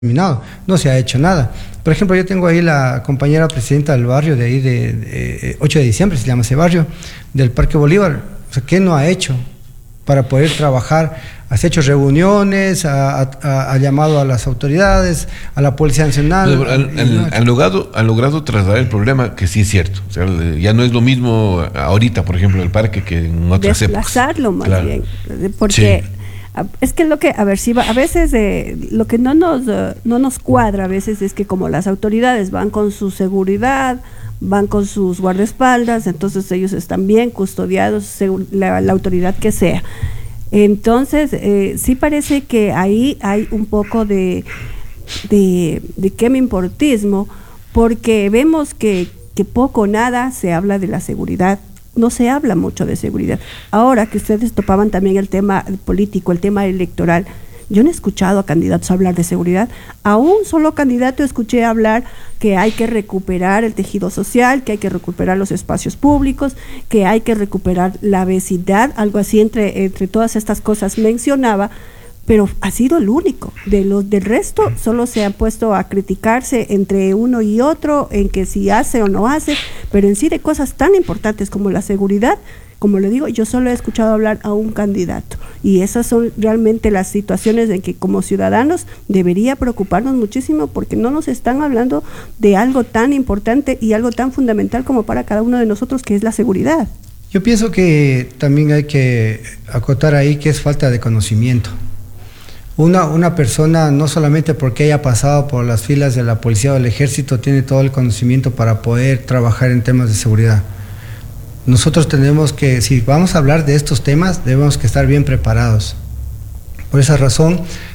terminado, no se ha hecho nada. Por ejemplo, yo tengo ahí la compañera presidenta del barrio de ahí de 8 de diciembre, se llama ese barrio, del Parque Bolívar. O sea, ¿qué no ha hecho para poder trabajar? Has hecho reuniones, ha llamado a las autoridades, a la Policía Nacional. Han logrado trasladar el problema, que sí es cierto. O sea, ya no es lo mismo ahorita, por ejemplo, el parque, que en otras épocas. Desplazarlo más bien, porque... Sí. Es que a veces lo que no nos cuadra a veces es que como las autoridades van con su seguridad, van con sus guardaespaldas, entonces ellos están bien custodiados, según la autoridad que sea. Entonces, sí parece que ahí hay un poco de quemimportismo, porque vemos que poco o nada se habla de la seguridad. No se habla mucho de seguridad. Ahora que ustedes topaban también el tema político, el tema electoral, yo no he escuchado a candidatos hablar de seguridad. A un solo candidato escuché hablar que hay que recuperar el tejido social, que hay que recuperar los espacios públicos, que hay que recuperar la vecindad, algo así entre todas estas cosas mencionaba, pero ha sido el único. Del resto solo se han puesto a criticarse entre uno y otro en que si hace o no hace, pero en sí de cosas tan importantes como la seguridad, como le digo, yo solo he escuchado hablar a un candidato, y esas son realmente las situaciones en que como ciudadanos debería preocuparnos muchísimo, porque no nos están hablando de algo tan importante y algo tan fundamental como para cada uno de nosotros, que es la seguridad. Yo pienso que también hay que acotar ahí que es falta de conocimiento. Una persona, no solamente porque haya pasado por las filas de la policía o del ejército, tiene todo el conocimiento para poder trabajar en temas de seguridad. Nosotros tenemos que, si vamos a hablar de estos temas, debemos que estar bien preparados. Por esa razón,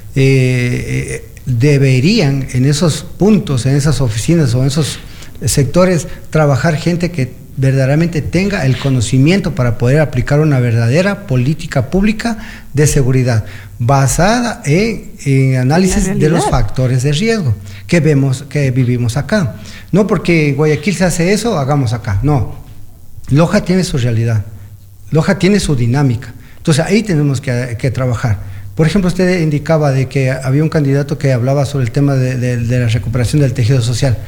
deberían en esos puntos, en esas oficinas o en esos sectores, trabajar gente que verdaderamente tenga el conocimiento para poder aplicar una verdadera política pública de seguridad, basada en análisis de los factores de riesgo que vemos, que vivimos acá. No porque Guayaquil se hace eso, hagamos acá. No, Loja tiene su realidad, Loja tiene su dinámica. Entonces ahí tenemos que trabajar. Por ejemplo, usted indicaba de que había un candidato que hablaba sobre el tema de la recuperación del tejido social.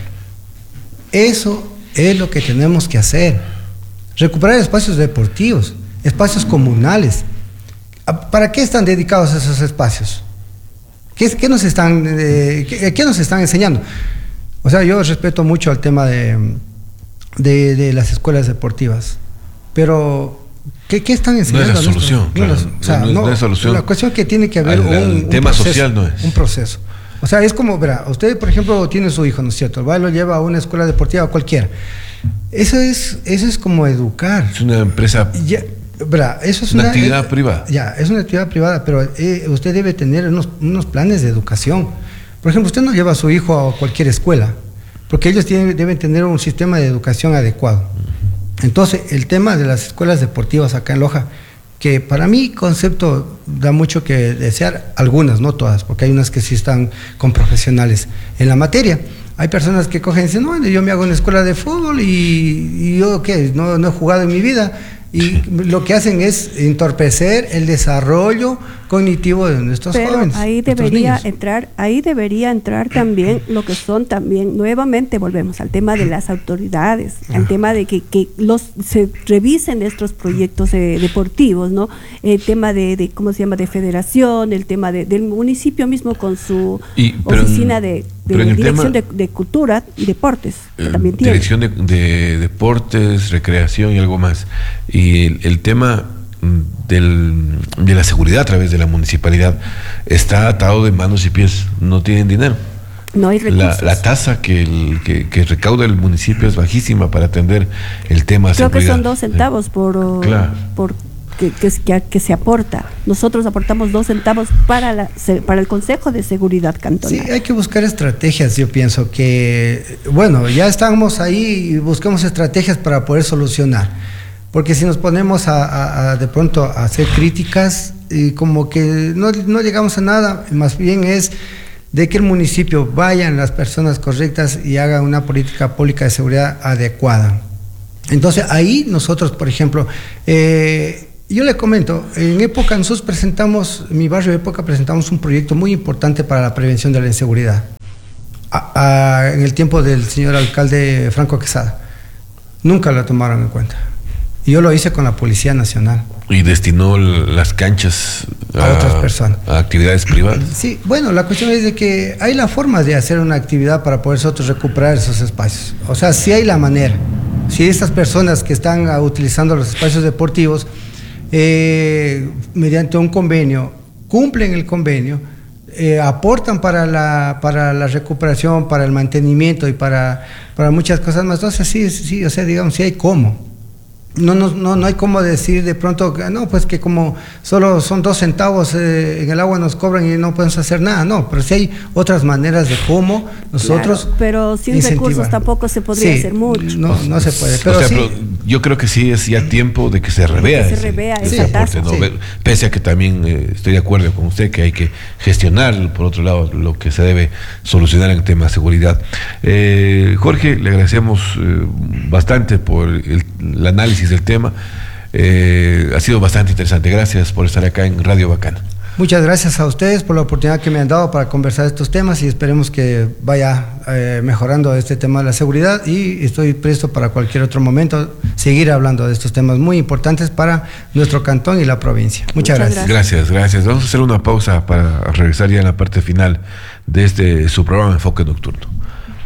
Eso es lo que tenemos que hacer. Recuperar espacios deportivos, espacios comunales. ¿Para qué están dedicados esos espacios? ¿Qué nos están enseñando? O sea, yo respeto mucho el tema de las escuelas deportivas, pero ¿qué están enseñando? No es la solución. No es solución. La cuestión es que tiene que haber un tema proceso, social no es. Un proceso. O sea, es como, verá, usted, por ejemplo, tiene su hijo, ¿no es cierto? Va y lo lleva a una escuela deportiva cualquiera. Eso es como educar. Es una empresa. Ya, verá, eso es una actividad privada. Ya, es una actividad privada, pero usted debe tener unos planes de educación. Por ejemplo, usted no lleva a su hijo a cualquier escuela, porque ellos deben tener un sistema de educación adecuado. Entonces, el tema de las escuelas deportivas acá en Loja, que para mí concepto da mucho que desear, algunas, no todas, porque hay unas que sí están con profesionales en la materia. Hay personas que cogen y dicen, no, yo me hago una escuela de fútbol y yo, ¿qué? No he jugado en mi vida. Y lo que hacen es entorpecer el desarrollo cognitivo de nuestros jóvenes. Ahí debería entrar también lo que son también, nuevamente volvemos al tema de las autoridades, al tema de que se revisen estos proyectos deportivos, ¿no? El tema de ¿cómo se llama?, de federación, el tema del municipio mismo con su oficina de dirección de cultura y deportes, que también tiene. Dirección de deportes, recreación y algo más. Y el tema de la seguridad a través de la municipalidad está atado de manos y pies, no tienen dinero. No hay recursos. La tasa que recauda el municipio es bajísima para atender el tema de seguridad. Creo que son 2 centavos por que se aporta. Nosotros aportamos 2 centavos para el Consejo de Seguridad Cantonal. Sí, hay que buscar estrategias. Yo pienso que, bueno, ya estamos ahí y buscamos estrategias para poder solucionar. Porque si nos ponemos de pronto a hacer críticas, y como que no llegamos a nada, más bien es de que el municipio vayan las personas correctas y hagan una política pública de seguridad adecuada. Entonces ahí nosotros, por ejemplo, Yo le comento, en época nosotros presentamos, en mi barrio de época presentamos un proyecto muy importante para la prevención de la inseguridad. En el tiempo del señor alcalde Franco Quesada. Nunca lo tomaron en cuenta. Y yo lo hice con la Policía Nacional. ¿Y destinó las canchas a otras personas? ¿A actividades privadas? Sí, bueno, la cuestión es de que hay la forma de hacer una actividad para poder nosotros recuperar esos espacios. O sea, sí hay la manera. Si estas personas que están utilizando los espacios deportivos, mediante un convenio, cumplen el convenio, aportan para la recuperación, para el mantenimiento y para muchas cosas más. Entonces sí, o sea, digamos, sí hay cómo. No hay como decir de pronto, no, pues que como solo son 2 centavos en el agua nos cobran y no podemos hacer nada. No, pero sí hay otras maneras de cómo nosotros. Claro, pero sin recursos tampoco se podría hacer mucho. No se puede. Pero, o sea, pero yo creo que sí es ya tiempo de que se revea ese aporte, ¿no? Sí. Pese a que también estoy de acuerdo con usted que hay que gestionar, por otro lado, lo que se debe solucionar en tema de seguridad. Jorge, le agradecemos bastante por el análisis del tema. Ha sido bastante interesante. Gracias por estar acá en Radio Bacana. Muchas gracias a ustedes por la oportunidad que me han dado para conversar estos temas y esperemos que vaya mejorando este tema de la seguridad, y estoy presto para cualquier otro momento seguir hablando de estos temas muy importantes para nuestro cantón y la provincia. Muchas gracias. Gracias. Vamos a hacer una pausa para regresar ya en la parte final de su programa Enfoque Nocturno.